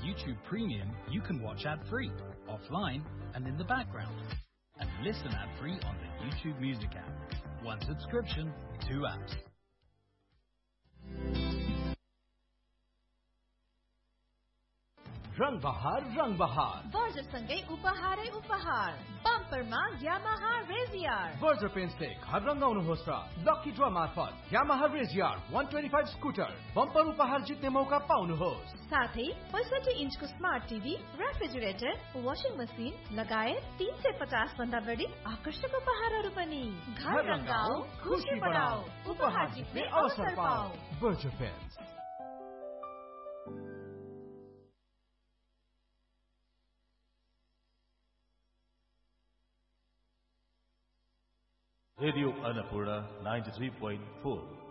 YouTube Premium, you can watch ad-free, offline, and in the background. And listen ad-free on the YouTube Music app. One subscription, 2 apps. रंग बहार वर्जर सँगै उपहारै उपहार बम्परमा Yamaha रेजियर वर्जर पेन्सले घर रंगाउनुहोस् र lucky draw मार्फत Yamaha रेजियर 125 scooter bumper उपहार जित्ने मौका पाउनुहोस्। साथै 65 इन्चको smart TV, refrigerator, washing machine लगायत 350 भन्दा बढी आकर्षक उपहारहरू पनि। घर रंगाऊ, खुशी बढाऊ, उपहार जित्ने अवसर पाऊ। वर्जर पेन्स। रेडियो अन्नपूर्ण 93.4